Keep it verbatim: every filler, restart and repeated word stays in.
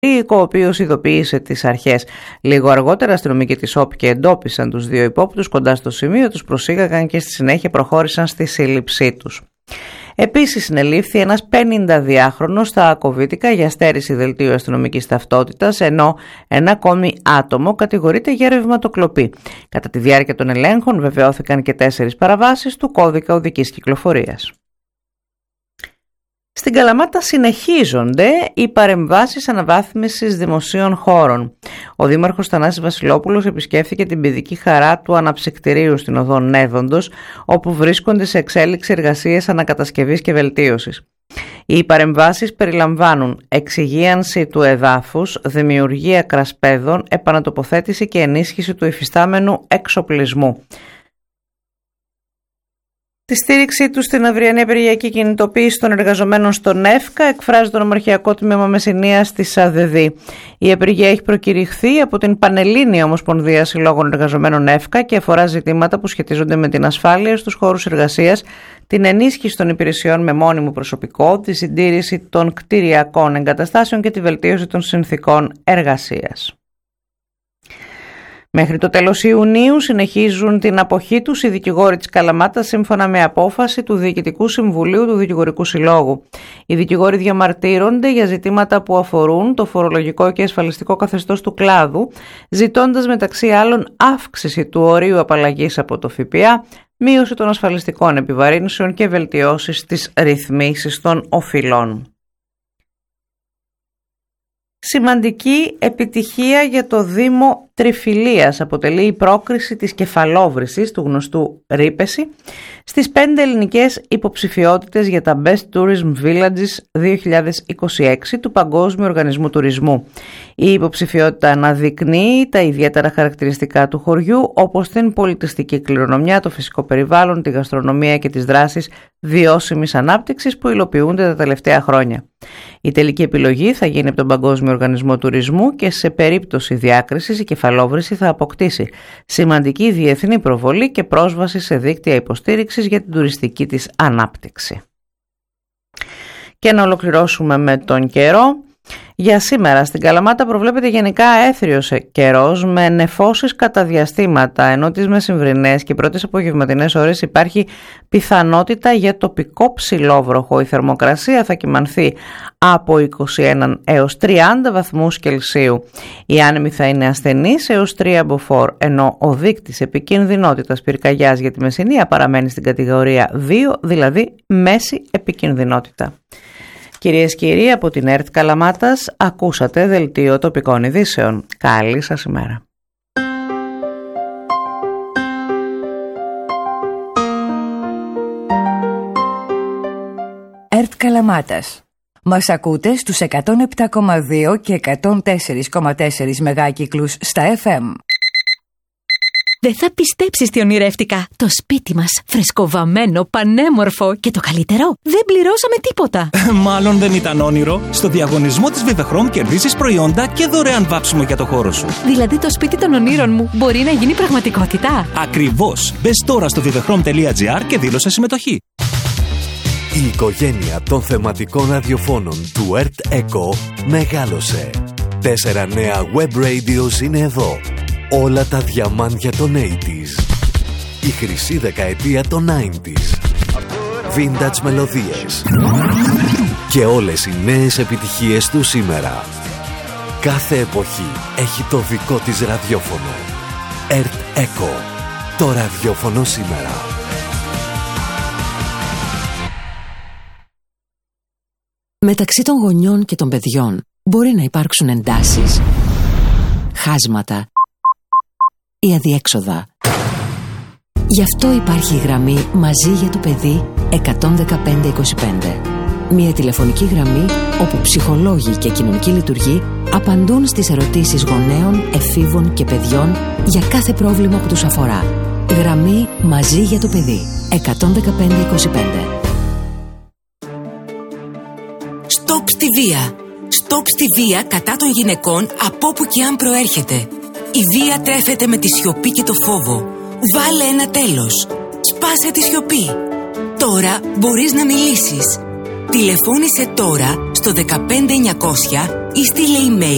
ο οποίος ειδοποίησε τις αρχές. Λίγο αργότερα, αστυνομικοί της ΟΠ και εντόπισαν τους δύο υπόπτους κοντά στο σημείο, τους προσήγαγαν και στη συνέχεια προχώρησαν στη σύλληψή τους. Επίσης, συνελήφθη ένας πενηνταδυάχρονος στα Ακοβίτικα για στέρηση δελτίου αστυνομικής ταυτότητας, ενώ ένα ακόμη άτομο κατηγορείται για ρευματοκλοπή. Κατά τη διάρκεια των ελέγχων, βεβαιώθηκαν και τέσσερις παραβάσεις του κώδικα οδικής κυκλοφορίας. Στην Καλαμάτα συνεχίζονται οι παρεμβάσεις αναβάθμισης δημοσίων χώρων. Ο Δήμαρχος Θανάσης Βασιλόπουλος επισκέφθηκε την παιδική χαρά του αναψυκτηρίου στην οδό Νέδοντος, όπου βρίσκονται σε εξέλιξη εργασίες ανακατασκευής και βελτίωσης. Οι παρεμβάσεις περιλαμβάνουν εξυγίανση του εδάφους, δημιουργία κρασπέδων, επανατοποθέτηση και ενίσχυση του υφιστάμενου εξοπλισμού. Τη στήριξή του στην αυριανή απεργιακή κινητοποίηση των εργαζομένων στον ΕΦΚΑ εκφράζει το Νομαρχιακό Τμήμα Μεσσηνίας της ΑΔΔ. Η απεργία έχει προκηρυχθεί από την Πανελλήνια Ομοσπονδία Συλλόγων Εργαζομένων ΕΦΚΑ και αφορά ζητήματα που σχετίζονται με την ασφάλεια στους χώρους εργασίας, την ενίσχυση των υπηρεσιών με μόνιμο προσωπικό, τη συντήρηση των κτηριακών εγκαταστάσεων και τη βελτίωση των συνθηκών εργασίας. Μέχρι το τέλος Ιουνίου συνεχίζουν την αποχή τους οι δικηγόροι της Καλαμάτας σύμφωνα με απόφαση του Διοικητικού Συμβουλίου του Δικηγορικού Συλλόγου. Οι δικηγόροι διαμαρτύρονται για ζητήματα που αφορούν το φορολογικό και ασφαλιστικό καθεστώς του κλάδου, ζητώντας μεταξύ άλλων αύξηση του ορίου απαλλαγής από το ΦΠΑ, μείωση των ασφαλιστικών επιβαρύνσεων και βελτιώσεις στις ρυθμίσεις των οφειλών. Σημαντική επιτυχία για το Δήμο Τριφυλίας αποτελεί η πρόκριση της κεφαλόβρυσης του γνωστού Ρήπεση στις πέντε ελληνικές υποψηφιότητες για τα Best Tourism Villages δύο χιλιάδες είκοσι έξι του Παγκόσμιου Οργανισμού Τουρισμού. Η υποψηφιότητα αναδεικνύει τα ιδιαίτερα χαρακτηριστικά του χωριού, όπως την πολιτιστική κληρονομιά, το φυσικό περιβάλλον, τη γαστρονομία και τις δράσεις βιώσιμης ανάπτυξης που υλοποιούνται τα τελευταία χρόνια. Η τελική επιλογή θα γίνει από τον Παγκόσμιο Οργανισμό Τουρισμού και σε περίπτωση διάκρισης η κεφαλόβρυση θα αποκτήσει σημαντική διεθνή προβολή και πρόσβαση σε δίκτυα υποστήριξης για την τουριστική της ανάπτυξη. Και να ολοκληρώσουμε με τον καιρό. Για σήμερα στην Καλαμάτα προβλέπεται γενικά έθριος καιρός με νεφώσεις κατά διαστήματα, ενώ τις μεσημβρινές και πρώτες απογευματινές ώρες υπάρχει πιθανότητα για τοπικό ψηλόβροχο. Η θερμοκρασία θα κυμανθεί από είκοσι ένα έως τριάντα βαθμούς Κελσίου. Η άνεμη θα είναι ασθενής έως τρία μποφόρ, ενώ ο δείκτης επικινδυνότητας πυρκαγιάς για τη Μεσσηνία παραμένει στην κατηγορία δύο, δηλαδή μέση επικινδυνότητα. Κυρίες και κύριοι, από την ΕΡΤ Καλαμάτας ακούσατε δελτίο τοπικών ειδήσεων. Καλή σας ημέρα. ΕΡΤ Καλαμάτας. Μας ακούτε στους εκατόν επτά κόμμα δύο και εκατόν τέσσερα κόμμα τέσσερα μεγάκυκλους στα εφ εμ. Δεν θα πιστέψεις τι ονειρεύτηκα. Το σπίτι μας, φρεσκοβαμμένο, πανέμορφο και το καλύτερο, δεν πληρώσαμε τίποτα. Μάλλον δεν ήταν όνειρο. Στο διαγωνισμό της Vivechrom κερδίζεις προϊόντα και δωρεάν βάψιμο για το χώρο σου. Δηλαδή το σπίτι των ονείρων μου μπορεί να γίνει πραγματικότητα. Ακριβώς. Μπες τώρα στο vivechrom τελεία gr και δήλωσε συμμετοχή. Η οικογένεια των θεματικών ραδιοφώνων του ΕΡΤ Echo μεγάλωσε. Τέσσερα νέα web radios είναι εδώ. Όλα τα διαμάντια των ογδόντα. Η χρυσή δεκαετία των ενενήντα. Vintage μελωδίες. Και όλες οι νέες επιτυχίες του σήμερα. Κάθε εποχή έχει το δικό της ραδιόφωνο. ΕΡΤ Echo. Το ραδιόφωνο σήμερα. Μεταξύ των γονιών και των παιδιών μπορεί να υπάρξουν εντάσεις, χάσματα ή αδιέξοδα. Γι' αυτό υπάρχει η γραμμή Μαζί για το παιδί εκατόν δεκαπέντε είκοσι πέντε. Μια τηλεφωνική γραμμή όπου ψυχολόγοι και κοινωνικοί λειτουργοί απαντούν στις ερωτήσεις γονέων, εφήβων και παιδιών για κάθε πρόβλημα που τους αφορά. Γραμμή Μαζί για το παιδί εκατόν δεκαπέντε είκοσι πέντε. Στοπ στη βία. Στοπ στη βία κατά των γυναικών από όπου και αν προέρχεται. Η βία τρέφεται με τη σιωπή και το φόβο. Βάλε ένα τέλος. Σπάσε τη σιωπή. Τώρα μπορείς να μιλήσεις. Τηλεφώνησε τώρα στο δεκαπέντε εννιακόσια ή στείλε email